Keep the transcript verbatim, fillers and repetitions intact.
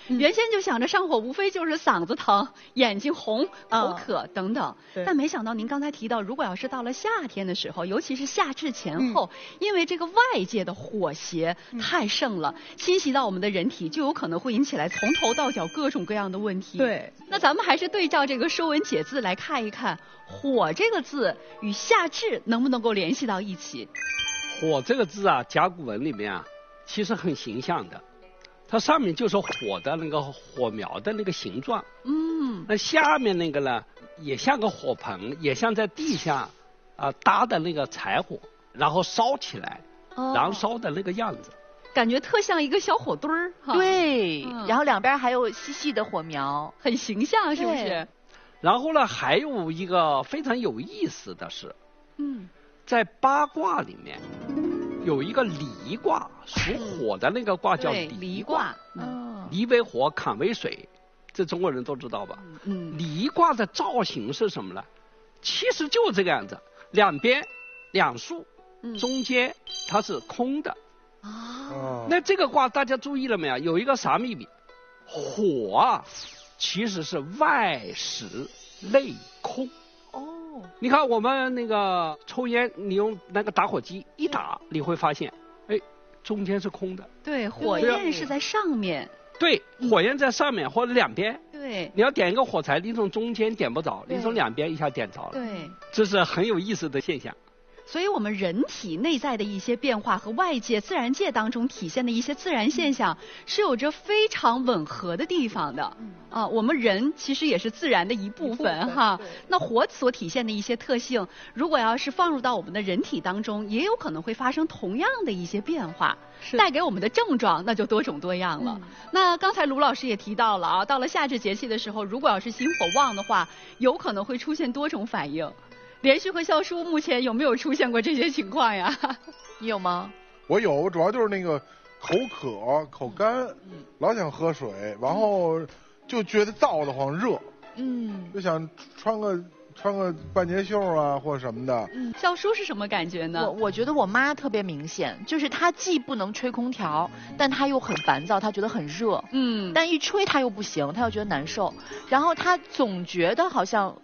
嗯、原先就想着上火无非就是嗓子疼、眼睛红、口渴等等，嗯、但没想到您刚才提到，如果要是到了夏天的时候，尤其是夏至前后，嗯、因为这个外界的火邪太盛了，嗯、侵袭到我们的人体，就有可能会引起来从头到脚各种各样的问题。 对， 那咱们还是对照这个《说文解字》来看一看，火这个字与夏至能不能够联系到一起？ 火这个字啊，甲骨文里面啊，其实很形象的，它上面就是火的那个火苗的那个形状。嗯。那下面那个呢，也像个火盆，也像在地下啊、呃、搭的那个柴火，然后烧起来，哦、燃烧的那个样子。 感觉特像一个小火堆儿。 对，嗯、然后两边还有细细的火苗， 很形象，是不是？ 然后呢，还有一个非常有意思的是，嗯。在八卦里面有一个离卦，属火的那个卦叫离卦。嗯，离为火，坎为水，这中国人都知道吧？嗯，离卦的造型是什么呢？其实就这个样子，两边两竖，中间它是空的。啊，那这个卦大家注意了没有？有一个啥秘密？火啊，其实是外实内空。你看我们那个抽烟，你用那个打火机一打，你会发现，哎，中间是空的。 对，火焰是在上面。 对，火焰在上面或者两边。 对。 你要点一个火柴，你从中间点不着，你从两边一下点着了。 对。 这是很有意思的现象。 所以我们人体内在的一些变化和外界自然界当中体现的一些自然现象，是有着非常吻合的地方的。嗯、啊，我们人其实也是自然的一部分，一部分哈。那火所体现的一些特性，如果要是放入到我们的人体当中，也有可能会发生同样的一些变化，带给我们的症状那就多种多样了。嗯、那刚才卢老师也提到了啊，到了夏至节气的时候，如果要是心火旺的话，有可能会出现多种反应。连续和笑叔目前有没有出现过这些情况呀？ 你有吗？ 我有，我主要就是那个口渴、口干，嗯、老想喝水，然后就觉得燥得慌、热，嗯，就想穿个穿个半截袖啊或者什么的。 嗯，笑叔是什么感觉呢？ 我我觉得我妈特别明显，就是她既不能吹空调，但她又很烦躁，她觉得很热，嗯，但一吹她又不行，她又觉得难受，然后她总觉得好像